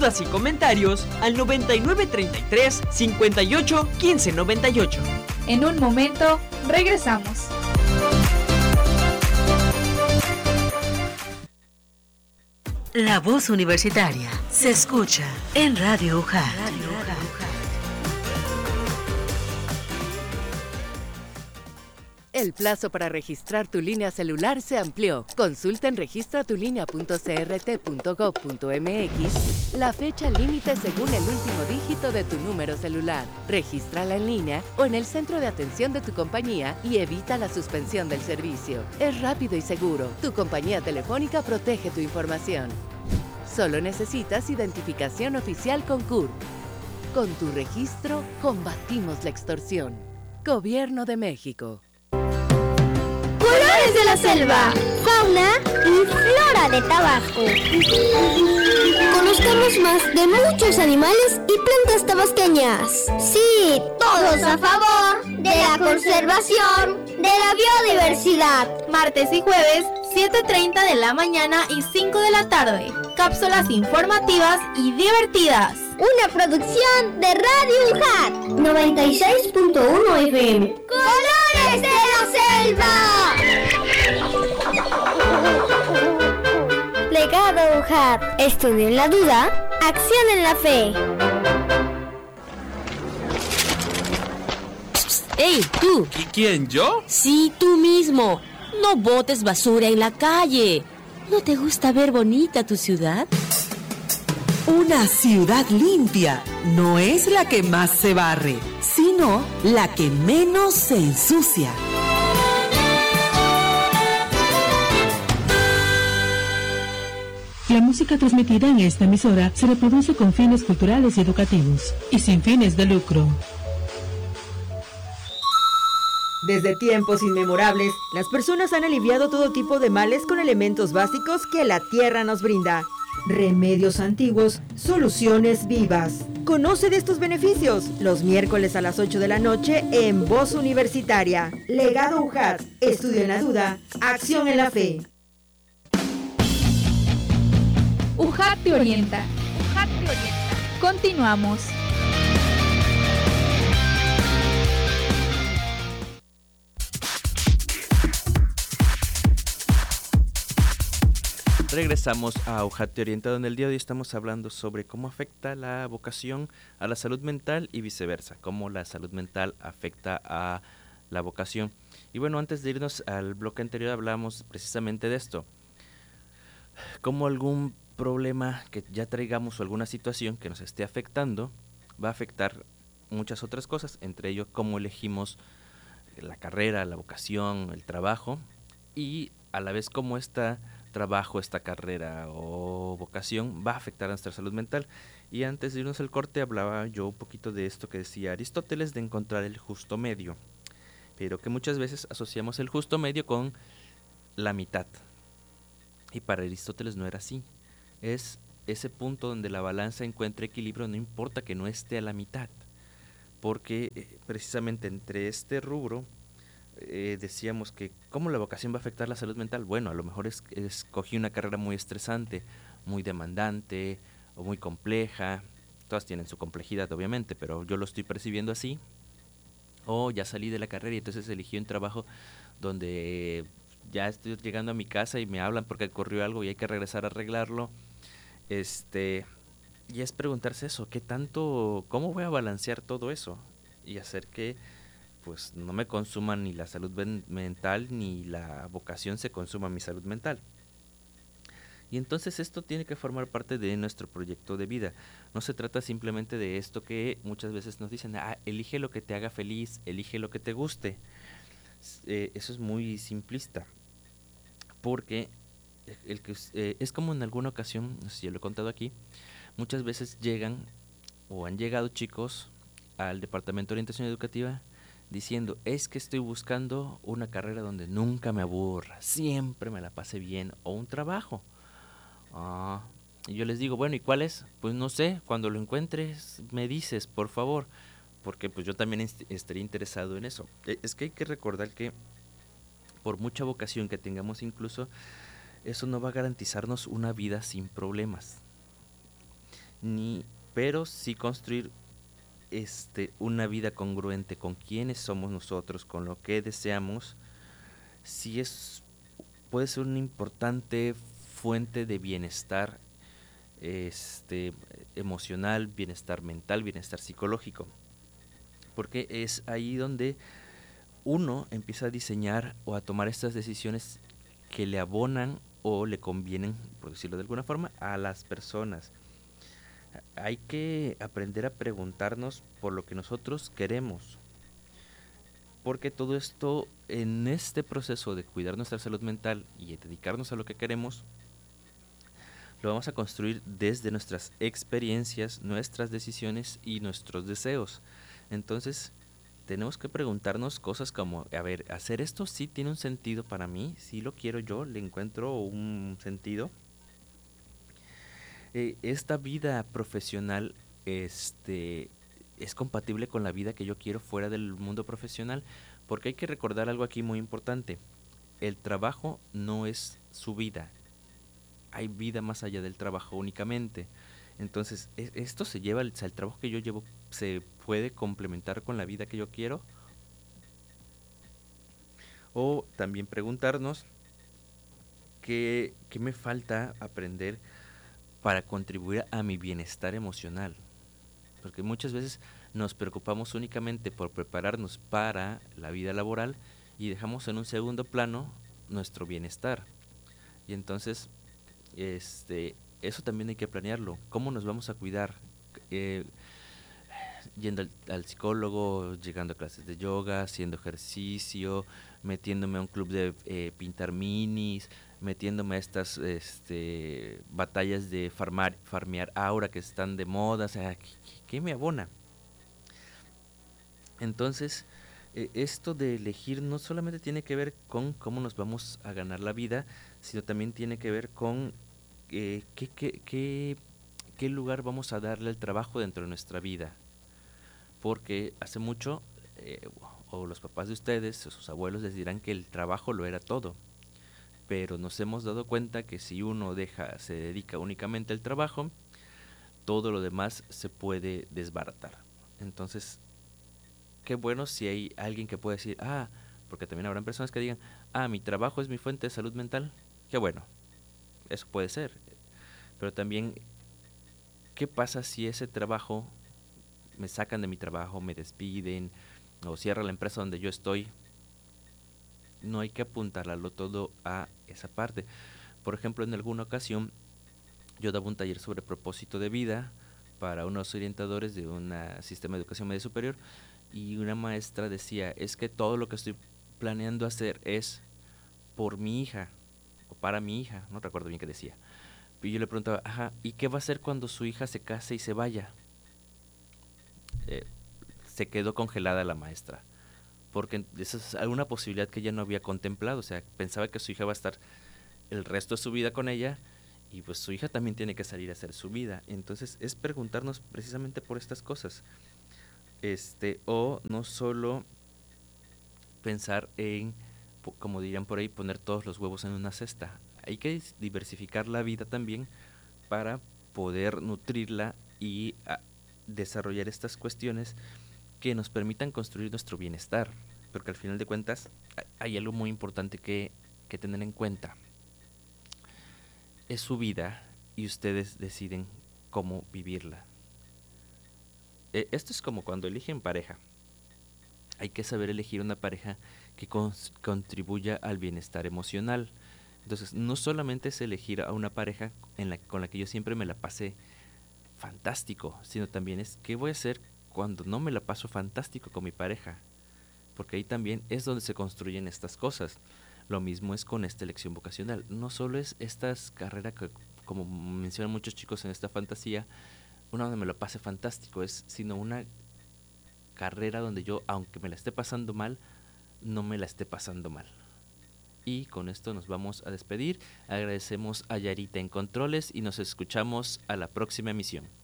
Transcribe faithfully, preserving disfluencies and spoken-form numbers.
dudas y comentarios al noventa y nueve treinta y tres cincuenta y ocho quince noventa y ocho. En un momento, regresamos. La voz universitaria se escucha en Radio U J A T. El plazo para registrar tu línea celular se amplió. Consulta en registra tu línea punto c r t punto gov punto m x la fecha límite según el último dígito de tu número celular. Regístrala en línea o en el centro de atención de tu compañía y evita la suspensión del servicio. Es rápido y seguro. Tu compañía telefónica protege tu información. Solo necesitas identificación oficial con C U R P. Con tu registro, combatimos la extorsión. Gobierno de México. Colores de la selva, fauna y flora de Tabasco. Conozcamos más de muchos animales y plantas tabasqueñas. Sí, todos a favor de la conservación de la biodiversidad. Martes y jueves, siete treinta de la mañana y cinco de la tarde. Cápsulas informativas y divertidas. Una producción de Radio U J A T noventa y seis punto uno F M. ¡Colores de la selva! Legado U J A T. Estudio en la duda, acción en la fe. ¡Ey, tú! ¿Quién, yo? Sí, tú mismo. No botes basura en la calle. ¿No te gusta ver bonita tu ciudad? Una ciudad limpia no es la que más se barre, sino la que menos se ensucia. La música transmitida en esta emisora se reproduce con fines culturales y educativos y sin fines de lucro. Desde tiempos inmemorables, las personas han aliviado todo tipo de males con elementos básicos que la tierra nos brinda. Remedios antiguos, soluciones vivas. Conoce de estos beneficios los miércoles a las ocho de la noche en Voz Universitaria. Legado U J A T. Estudio en la duda, acción en la fe. U J A T te orienta. U J A T te orienta. Continuamos. Regresamos a U J A T Te Orienta, donde el día de hoy estamos hablando sobre cómo afecta la vocación a la salud mental y viceversa, cómo la salud mental afecta a la vocación. Y bueno, antes de irnos al bloque anterior hablamos precisamente de esto, cómo algún problema que ya traigamos o alguna situación que nos esté afectando va a afectar muchas otras cosas, entre ello cómo elegimos la carrera, la vocación, el trabajo, y a la vez cómo está trabajo, esta carrera o vocación va a afectar a nuestra salud mental. Y antes de irnos al corte hablaba yo un poquito de esto que decía Aristóteles, de encontrar el justo medio, pero que muchas veces asociamos el justo medio con la mitad, y para Aristóteles no era así. Es ese punto donde la balanza encuentra equilibrio, no importa que no esté a la mitad, porque eh, precisamente entre este rubro Eh, decíamos que cómo la vocación va a afectar la salud mental. Bueno, a lo mejor es, escogí una carrera muy estresante, muy demandante o muy compleja. Todas tienen su complejidad, obviamente, pero yo lo estoy percibiendo así. O ya salí de la carrera y entonces elegí un trabajo donde ya estoy llegando a mi casa y me hablan porque ocurrió algo y hay que regresar a arreglarlo. Este, y es preguntarse eso, ¿qué tanto, cómo voy a balancear todo eso? Y hacer que pues no me consuma ni la salud ben- mental ni la vocación se consuma mi salud mental. Y entonces esto tiene que formar parte de nuestro proyecto de vida. No se trata simplemente de esto que muchas veces nos dicen, ah, elige lo que te haga feliz, elige lo que te guste. Eh, eso es muy simplista, porque el que eh, es como en alguna ocasión, no sé si yo lo he contado aquí, muchas veces llegan o han llegado chicos al Departamento de Orientación Educativa diciendo, es que estoy buscando una carrera donde nunca me aburra, siempre me la pase bien, o un trabajo. Ah, y yo les digo, bueno, ¿y cuál es? Pues no sé, cuando lo encuentres me dices, por favor, porque pues yo también est- estaría interesado en eso. Eh, Es que hay que recordar que por mucha vocación que tengamos incluso, eso no va a garantizarnos una vida sin problemas. ni, pero sí construir este, una vida congruente con quiénes somos nosotros, con lo que deseamos, sí es, puede ser una importante fuente de bienestar este, emocional, bienestar mental, bienestar psicológico, porque es ahí donde uno empieza a diseñar o a tomar estas decisiones que le abonan o le convienen, por decirlo de alguna forma, a las personas. Hay que aprender a preguntarnos por lo que nosotros queremos, porque todo esto, en este proceso de cuidar nuestra salud mental y dedicarnos a lo que queremos, lo vamos a construir desde nuestras experiencias, nuestras decisiones y nuestros deseos. Entonces, tenemos que preguntarnos cosas como, a ver, ¿hacer esto sí tiene un sentido para mí? ¿Sí lo quiero yo? ¿Le encuentro un sentido? Eh, esta vida profesional este, es compatible con la vida que yo quiero fuera del mundo profesional, porque hay que recordar algo aquí muy importante. El trabajo no es su vida. Hay vida más allá del trabajo únicamente. Entonces, esto se lleva, o sea, el trabajo que yo llevo se puede complementar con la vida que yo quiero. O también preguntarnos qué, qué me falta aprender para contribuir a mi bienestar emocional. Porque muchas veces nos preocupamos únicamente por prepararnos para la vida laboral y dejamos en un segundo plano nuestro bienestar. Y entonces, este, eso también hay que planearlo. ¿Cómo nos vamos a cuidar? Eh, yendo al, al psicólogo, llegando a clases de yoga, haciendo ejercicio, metiéndome a un club de eh, pintar minis, metiéndome a estas este, batallas de farmar, farmear aura que están de moda. O sea, ¿qué, qué me abona? Entonces, eh, esto de elegir no solamente tiene que ver con cómo nos vamos a ganar la vida, sino también tiene que ver con eh, qué, qué, qué, qué lugar vamos a darle al trabajo dentro de nuestra vida. Porque hace mucho, eh, o los papás de ustedes, o sus abuelos les dirán que el trabajo lo era todo. Pero nos hemos dado cuenta que si uno deja, se dedica únicamente al trabajo, todo lo demás se puede desbaratar. Entonces, qué bueno si hay alguien que puede decir, ah, porque también habrán personas que digan, ah, mi trabajo es mi fuente de salud mental. Qué bueno, eso puede ser. Pero también, ¿qué pasa si ese trabajo, me sacan de mi trabajo, me despiden, o cierra la empresa donde yo estoy? No hay que apuntalarlo todo a esa parte. Por ejemplo, en alguna ocasión, yo daba un taller sobre propósito de vida para unos orientadores de un sistema de educación media superior, y una maestra decía, es que todo lo que estoy planeando hacer es por mi hija, o para mi hija, no recuerdo bien qué decía. Y yo le preguntaba, ajá, ¿y qué va a hacer cuando su hija se case y se vaya? Eh, se quedó congelada la maestra, porque esa es alguna posibilidad que ella no había contemplado. O sea, pensaba que su hija va a estar el resto de su vida con ella, y pues su hija también tiene que salir a hacer su vida. Entonces es preguntarnos precisamente por estas cosas. Este, o no solo pensar en, como dirían por ahí, poner todos los huevos en una cesta. Hay que diversificar la vida también para poder nutrirla y a, desarrollar estas cuestiones que nos permitan construir nuestro bienestar. Porque al final de cuentas hay algo muy importante que, que tener en cuenta. Es su vida y ustedes deciden cómo vivirla. Esto es como cuando eligen pareja. Hay que saber elegir una pareja que con, contribuya al bienestar emocional. Entonces, no solamente es elegir a una pareja en la, con la que yo siempre me la pasé fantástico, sino también es qué voy a hacer cuando no me la paso fantástico con mi pareja. Porque ahí también es donde se construyen estas cosas. Lo mismo es con esta elección vocacional. No solo es esta carrera que, como mencionan muchos chicos en esta fantasía, una donde me lo pase fantástico, es sino una carrera donde yo, aunque me la esté pasando mal, no me la esté pasando mal. Y con esto nos vamos a despedir. Agradecemos a Yarita en Controles y nos escuchamos a la próxima emisión.